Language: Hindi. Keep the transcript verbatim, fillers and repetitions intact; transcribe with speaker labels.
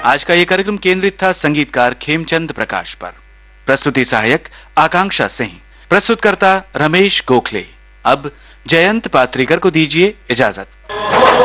Speaker 1: आज का ये कार्यक्रम केंद्रित था संगीतकार खेमचंद प्रकाश पर। प्रस्तुति सहायक आकांक्षा सिंह, प्रस्तुतकर्ता रमेश गोखले। अब जयंत पात्रीकर को दीजिए इजाजत।